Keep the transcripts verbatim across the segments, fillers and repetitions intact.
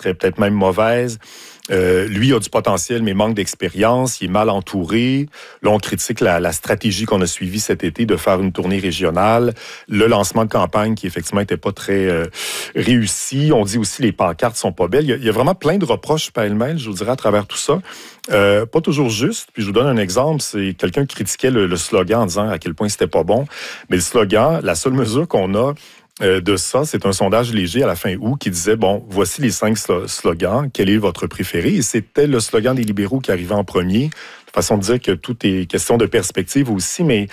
serait peut-être même mauvaise. Euh, lui a du potentiel, mais manque d'expérience. Il est mal entouré. Là, on critique la, la stratégie qu'on a suivie cet été de faire une tournée régionale. Le lancement de campagne qui, effectivement, n'était pas très euh, réussi. On dit aussi les pancartes sont pas belles. Il y a, il y a vraiment plein de reproches pêle-mêle, je vous dirais, à travers tout ça. Euh, pas toujours juste. Puis je vous donne un exemple. C'est quelqu'un qui critiquait le, le slogan en disant à quel point c'était pas bon. Mais le slogan, la seule mesure qu'on a de ça, c'est un sondage léger à la fin août qui disait, bon, voici les cinq slogans, quel est votre préféré? Et c'était le slogan des libéraux qui arrivait en premier. Façon de dire que tout est question de perspective aussi, mais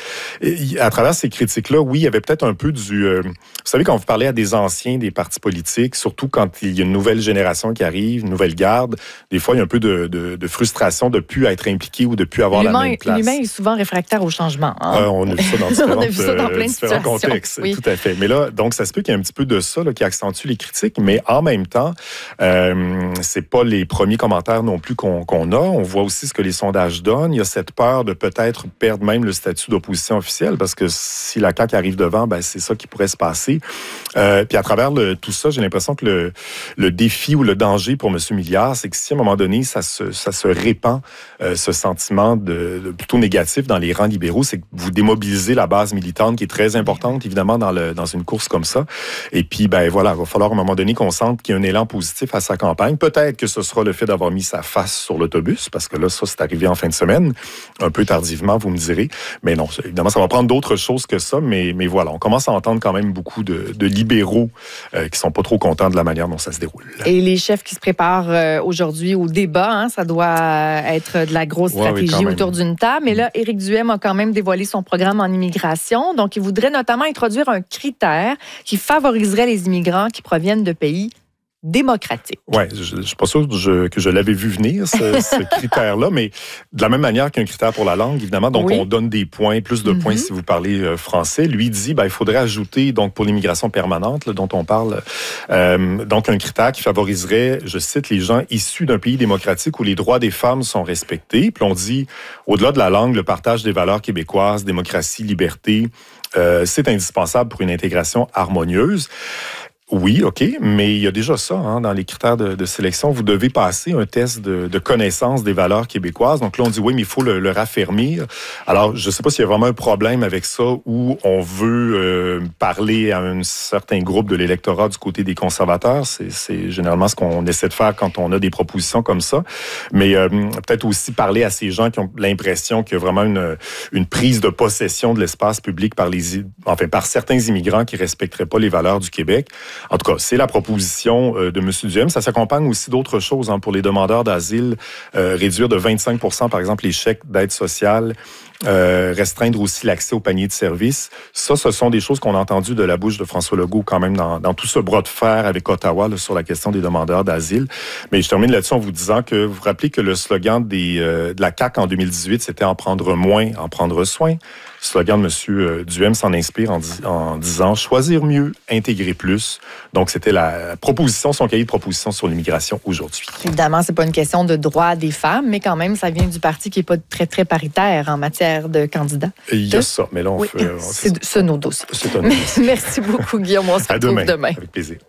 à travers ces critiques-là, oui, il y avait peut-être un peu du... Euh, vous savez, quand vous parlez à des anciens des partis politiques, surtout quand il y a une nouvelle génération qui arrive, une nouvelle garde, des fois, il y a un peu de, de, de frustration de ne plus être impliqué ou de ne plus avoir l'humain, la même place. L'humain est souvent réfractaire au changement. Hein? Euh, on a vu ça dans différentes, on a vu ça dans plein de différents contextes, oui. Tout à fait. Mais là, donc, ça se peut qu'il y ait un petit peu de ça là, qui accentue les critiques, mais en même temps, euh, c'est pas les premiers commentaires non plus qu'on, qu'on a. On voit aussi ce que les sondages donnent. Il y a cette peur de peut-être perdre même le statut d'opposition officielle, parce que si la C A Q arrive devant, ben c'est ça qui pourrait se passer. Euh, puis à travers le, tout ça, j'ai l'impression que le, le défi ou le danger pour M. Milliard, c'est que si à un moment donné, ça se, ça se répand, euh, ce sentiment de, de plutôt négatif dans les rangs libéraux, c'est que vous démobilisez la base militante qui est très importante, évidemment, dans, le, dans une course comme ça. Et puis, ben voilà, il va falloir à un moment donné qu'on sente qu'il y a un élan positif à sa campagne. Peut-être que ce sera le fait d'avoir mis sa face sur l'autobus, parce que là, ça, c'est arrivé en fin de semaine. Un peu tardivement, vous me direz. Mais non, évidemment, ça va prendre d'autres choses que ça. Mais, mais voilà, on commence à entendre quand même beaucoup de, de libéraux euh, qui sont pas trop contents de la manière dont ça se déroule. Et les chefs qui se préparent euh, aujourd'hui au débat, hein, ça doit être de la grosse stratégie ouais, oui, autour d'une table. Mais là, Éric Duhaime a quand même dévoilé son programme en immigration. Donc, il voudrait notamment introduire un critère qui favoriserait les immigrants qui proviennent de pays démocratique. Oui, je ne suis pas sûr que je, que je l'avais vu venir, ce, ce critère-là, mais de la même manière qu'un critère pour la langue, évidemment, donc oui. on donne des points, plus de mm-hmm. points si vous parlez euh, français. Lui dit, ben, il faudrait ajouter, donc pour l'immigration permanente, là, dont on parle, euh, donc un critère qui favoriserait, je cite, les gens issus d'un pays démocratique où les droits des femmes sont respectés. Puis on dit, au-delà de la langue, le partage des valeurs québécoises, démocratie, liberté, euh, c'est indispensable pour une intégration harmonieuse. Oui, OK, mais il y a déjà ça, hein, dans les critères de, de sélection. Vous devez passer un test de, de connaissance des valeurs québécoises. Donc là, on dit oui, mais il faut le, le raffermir. Alors, je ne sais pas s'il y a vraiment un problème avec ça où on veut euh, parler à un certain groupe de l'électorat du côté des conservateurs. C'est, c'est généralement ce qu'on essaie de faire quand on a des propositions comme ça. Mais euh, peut-être aussi parler à ces gens qui ont l'impression qu'il y a vraiment une, une prise de possession de l'espace public par les, enfin, par certains immigrants qui ne respecteraient pas les valeurs du Québec. En tout cas, c'est la proposition euh, de M. Duhaime. Ça s'accompagne aussi d'autres choses hein, pour les demandeurs d'asile. Euh, réduire de vingt-cinq pour cent, par exemple, les chèques d'aide sociale. Euh, restreindre aussi l'accès au panier de services. Ça, ce sont des choses qu'on a entendues de la bouche de François Legault quand même dans, dans tout ce bras de fer avec Ottawa là, sur la question des demandeurs d'asile. Mais je termine là-dessus en vous disant que vous vous rappelez que le slogan des, euh, de la C A Q en deux mille dix-huit, c'était « En prendre moins, en prendre soin ». Le slogan de M. Duhaime s'en inspire en, dis, en disant « Choisir mieux, intégrer plus ». Donc, c'était la proposition, son cahier de proposition sur l'immigration aujourd'hui. Évidemment, c'est pas une question de droit des femmes, mais quand même, ça vient du parti qui n'est pas très, très paritaire en matière de candidats. Il y a ça, mais là, on oui, fait... Euh, c'est, c'est, c'est nos dossiers. C'est un dossier. Merci beaucoup, Guillaume. On se retrouve demain. demain. Avec plaisir.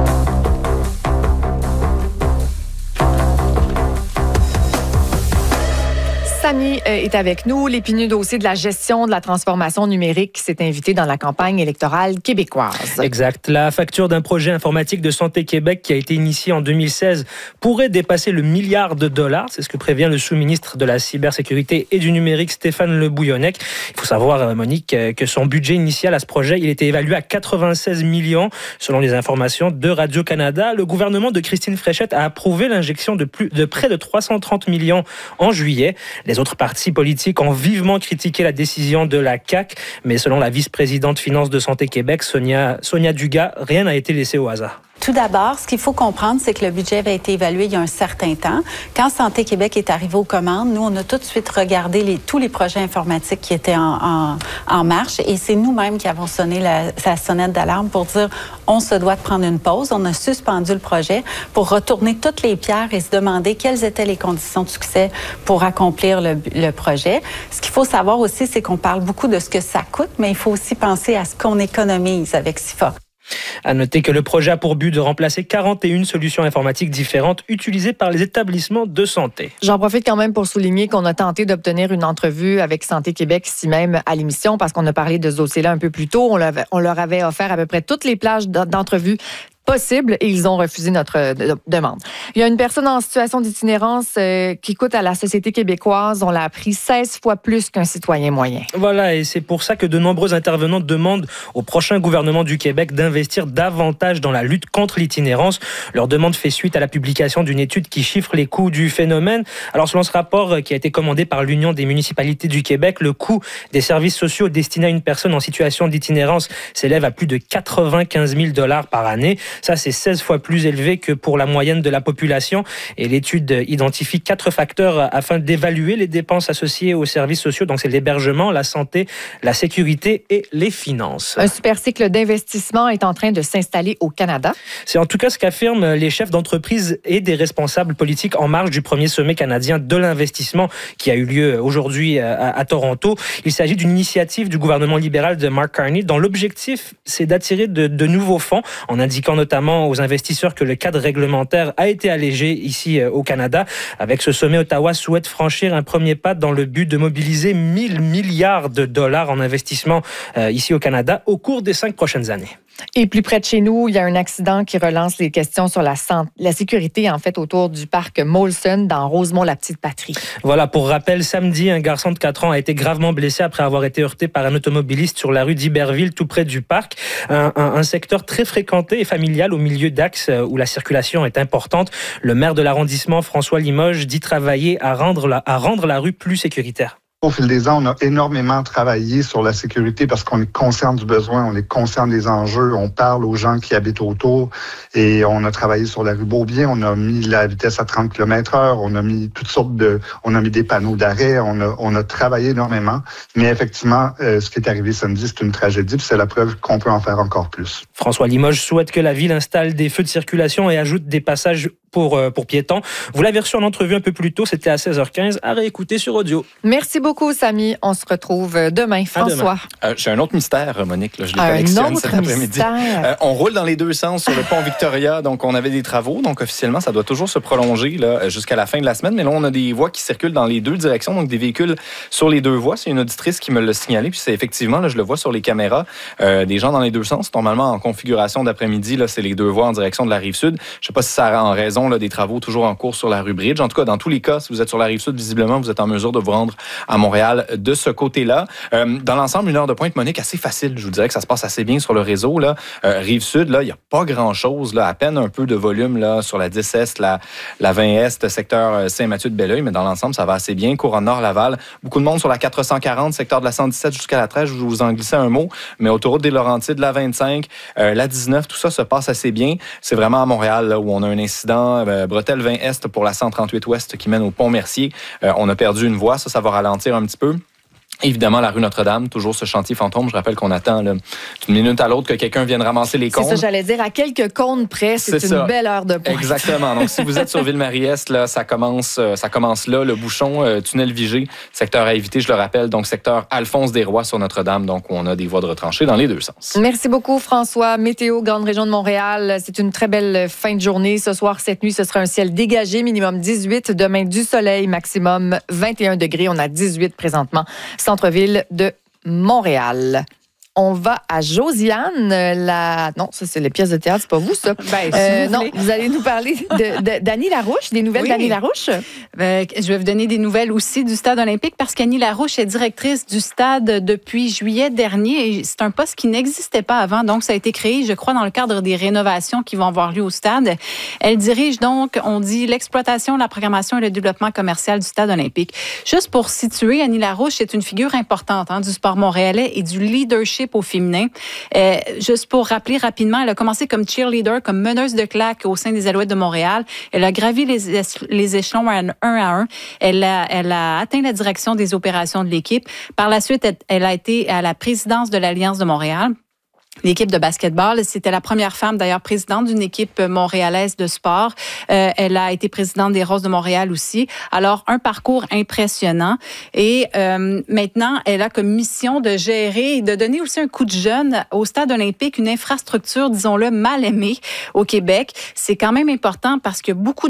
Samy est avec nous. L'épineux dossier de la gestion de la transformation numérique s'est invité dans la campagne électorale québécoise. Exact. La facture d'un projet informatique de Santé Québec qui a été initié en deux mille seize pourrait dépasser le milliard de dollars. C'est ce que prévient le sous-ministre de la cybersécurité et du numérique, Stéphane Le Bouillonnec. Il faut savoir, Monique, que son budget initial à ce projet, il était évalué à quatre-vingt-seize millions, selon les informations de Radio-Canada. Le gouvernement de Christine Fréchette a approuvé l'injection de, plus, de près de trois cent trente millions en juillet. Les autres partis politiques ont vivement critiqué la décision de la C A Q, mais selon la vice-présidente finance de Santé Québec, Sonia, Sonia Dugas, rien n'a été laissé au hasard. Tout d'abord, ce qu'il faut comprendre, c'est que le budget avait été évalué il y a un certain temps. Quand Santé Québec est arrivé aux commandes, nous, on a tout de suite regardé les, tous les projets informatiques qui étaient en, en, en marche et c'est nous-mêmes qui avons sonné la, la sonnette d'alarme pour dire on se doit de prendre une pause. On a suspendu le projet pour retourner toutes les pierres et se demander quelles étaient les conditions de succès pour accomplir le, le projet. Ce qu'il faut savoir aussi, c'est qu'on parle beaucoup de ce que ça coûte, mais il faut aussi penser à ce qu'on économise avec S I F A. À noter que le projet a pour but de remplacer quarante et une solutions informatiques différentes utilisées par les établissements de santé. J'en profite quand même pour souligner qu'on a tenté d'obtenir une entrevue avec Santé Québec ici même à l'émission parce qu'on a parlé de ce dossier-là un peu plus tôt. On, l'avait, on leur avait offert à peu près toutes les plages d'entrevue possible et ils ont refusé notre de- demande. Il y a une personne en situation d'itinérance euh, qui coûte à la société québécoise, on l'a appris, seize fois plus qu'un citoyen moyen. Voilà, et c'est pour ça que de nombreux intervenants demandent au prochain gouvernement du Québec d'investir davantage dans la lutte contre l'itinérance. Leur demande fait suite à la publication d'une étude qui chiffre les coûts du phénomène. Alors, selon ce rapport qui a été commandé par l'Union des municipalités du Québec, le coût des services sociaux destinés à une personne en situation d'itinérance s'élève à plus de quatre-vingt-quinze mille dollars par année. Ça, c'est seize fois plus élevé que pour la moyenne de la population. Et l'étude identifie quatre facteurs afin d'évaluer les dépenses associées aux services sociaux. Donc, c'est l'hébergement, la santé, la sécurité et les finances. Un super cycle d'investissement est en train de s'installer au Canada. C'est en tout cas ce qu'affirment les chefs d'entreprise et des responsables politiques en marge du premier sommet canadien de l'investissement qui a eu lieu aujourd'hui à, à Toronto. Il s'agit d'une initiative du gouvernement libéral de Mark Carney dont l'objectif, c'est d'attirer de, de nouveaux fonds en indiquant notamment aux investisseurs que le cadre réglementaire a été allégé ici au Canada. Avec ce sommet, Ottawa souhaite franchir un premier pas dans le but de mobiliser mille milliards de dollars en investissement euh, ici au Canada au cours des cinq prochaines années. Et plus près de chez nous, il y a un accident qui relance les questions sur la, santé, la sécurité en fait autour du parc Molson dans Rosemont-la-Petite-Patrie. Voilà, pour rappel, samedi, un garçon de quatre ans a été gravement blessé après avoir été heurté par un automobiliste sur la rue d'Iberville, tout près du parc. Un, un, un secteur très fréquenté et familial au milieu d'axes où la circulation est importante. Le maire de l'arrondissement, François Limoges, dit travailler à rendre la, à rendre la rue plus sécuritaire. Au fil des ans, on a énormément travaillé sur la sécurité parce qu'on est conscient du besoin, on est conscient des enjeux, on parle aux gens qui habitent autour et on a travaillé sur la rue Beaubien, on a mis la vitesse à trente kilomètres heure, on a mis toutes sortes de, on a mis des panneaux d'arrêt, on a, on a travaillé énormément. Mais effectivement, euh, ce qui est arrivé samedi, c'est une tragédie, puis c'est la preuve qu'on peut en faire encore plus. François Limoges souhaite que la ville installe des feux de circulation et ajoute des passages pour, euh, pour piétons. Vous l'avez reçu en entrevue un peu plus tôt, c'était à seize heures quinze, à réécouter sur audio. Merci beaucoup. Beaucoup, Samy. On se retrouve demain. François. Demain. Euh, j'ai un autre mystère, Monique. Là, je l'ai un collectionne autre cet après-midi. Euh, on roule dans les deux sens sur le pont Victoria. Donc, on avait des travaux. Donc, officiellement, ça doit toujours se prolonger là, jusqu'à la fin de la semaine. Mais là, on a des voies qui circulent dans les deux directions. Donc, des véhicules sur les deux voies. C'est une auditrice qui me l'a signalé. Puis, c'est effectivement, là, je le vois sur les caméras, euh, des gens dans les deux sens. Normalement, en configuration d'après-midi, là, c'est les deux voies en direction de la Rive-Sud. Je ne sais pas si ça a en raison là, des travaux toujours en cours sur la rue Bridge. En tout cas, dans tous les cas, si vous êtes sur la Rive-Sud, visiblement, vous êtes en mesure de vous rendre à Montréal de ce côté-là. Euh, dans l'ensemble, une heure de pointe, Monique, assez facile. Je vous dirais que ça se passe assez bien sur le réseau. Là. Euh, Rive-Sud, là, il n'y a pas grand-chose. Là, à peine un peu de volume là, sur la dix Est, la, la vingt Est, secteur Saint-Mathieu-de-Belleuil, mais dans l'ensemble, ça va assez bien. Couronne Nord, Laval. Beaucoup de monde sur la quatre cent quarante, secteur de la cent dix-sept jusqu'à la treize. Je vous en glissais un mot. Mais autoroute des Laurentides, la vingt-cinq, euh, la dix-neuf, tout ça se passe assez bien. C'est vraiment à Montréal là, où on a un incident. Euh, Bretelle vingt Est pour la cent trente-huit Ouest qui mène au Pont-Mercier. Euh, on a perdu une voie. Ça, ça va ralentir un petit peu. Évidemment, la rue Notre-Dame, toujours ce chantier fantôme. Je rappelle qu'on attend là, d'une minute à l'autre que quelqu'un vienne ramasser les cônes. C'est ça, j'allais dire. À quelques cônes près, c'est, c'est une ça. Belle heure de pointe. Exactement. Donc, si vous êtes sur Ville-Marie-Est, là, ça commence, ça commence là, le bouchon, euh, tunnel Vigée, secteur à éviter, je le rappelle. Donc, secteur Alphonse-des-Rois sur Notre-Dame. Donc, on a des voies de retranchées dans les deux sens. Merci beaucoup, François. Météo, grande région de Montréal. C'est une très belle fin de journée. Ce soir, cette nuit, ce sera un ciel dégagé, minimum dix-huit. Demain, du soleil, maximum vingt et un degrés. On a dix-huit présentement. Centre-ville de Montréal. On va à Josiane. La... Non, ça, c'est les pièces de théâtre, c'est pas vous, ça. Ben, euh, vous non, vous allez nous parler de, de, d'Annie Larouche, des nouvelles oui. d'Annie Larouche. Ben, je vais vous donner des nouvelles aussi du Stade olympique parce qu'Annie Larouche est directrice du Stade depuis juillet dernier. Et c'est un poste qui n'existait pas avant. Donc, ça a été créé, je crois, dans le cadre des rénovations qui vont avoir lieu au Stade. Elle dirige donc, on dit, l'exploitation, la programmation et le développement commercial du Stade olympique. Juste pour situer, Annie Larouche est une figure importante hein, du sport montréalais et du leadership au féminin. Euh, juste pour rappeler rapidement, elle a commencé comme cheerleader, comme meneuse de claque au sein des Alouettes de Montréal. Elle a gravi les, les échelons un à un. Elle a, elle a atteint la direction des opérations de l'équipe. Par la suite, elle, elle a été à la présidence de l'Alliance de Montréal. l'équipe de basketball. C'était la première femme, d'ailleurs, présidente d'une équipe montréalaise de sport. Euh, elle a été présidente des Roses de Montréal aussi. Alors, un parcours impressionnant. Et euh, maintenant, elle a comme mission de gérer et de donner aussi un coup de jeune au Stade olympique, une infrastructure, disons-le, mal aimée au Québec. C'est quand même important parce que beaucoup